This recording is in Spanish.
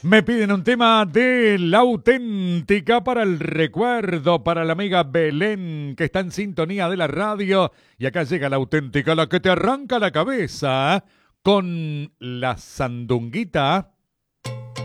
Me piden un tema de La Auténtica para el recuerdo, para la amiga Belén, que está en sintonía de la radio. Y acá llega La Auténtica, la que te arranca la cabeza, con la sandunguita.